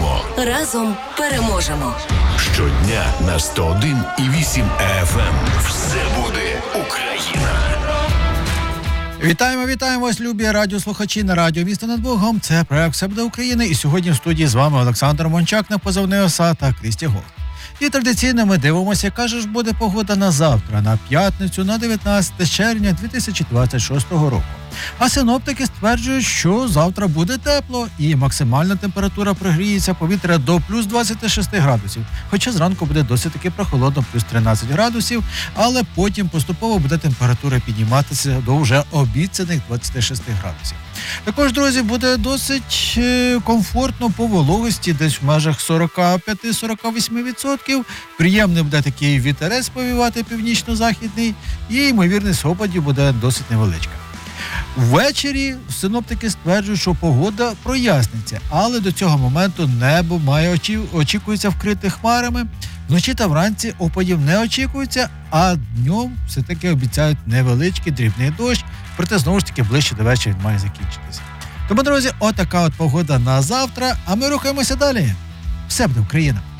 Знаємо. Разом переможемо. Щодня на 101,8 FM. Все буде Україна. Вітаємо вас, любі радіослухачі на радіо «Місто над Богом». Це проект «Все буде Україна». І сьогодні в студії з вами Олександр Мончак на позивний ОСА та Крісті Голд. І традиційно ми дивимося, яка ж буде погода на завтра, на п'ятницю, на 19 червня 2026 року. А синоптики стверджують, що завтра буде тепло і максимальна температура прогріється повітря до плюс 26 градусів. Хоча зранку буде досить таки прохолодно, плюс 13 градусів, але потім поступово буде температура підніматися до вже обіцяних 26 градусів. Також, друзі, буде досить комфортно по вологості, десь в межах 45-48%. Приємний буде такий вітерець повівати північно-західний і ймовірність опадів буде досить невеличка. Ввечері синоптики стверджують, що погода проясниться, але до цього моменту небо очікується вкрите хмарами. Вночі та вранці опадів не очікується, а днем все-таки обіцяють невеличкий дрібний дощ, проте знову ж таки ближче до вечора він має закінчитися. Тому, друзі, отака от погода на завтра, а ми рухаємося далі. Все буде Україна!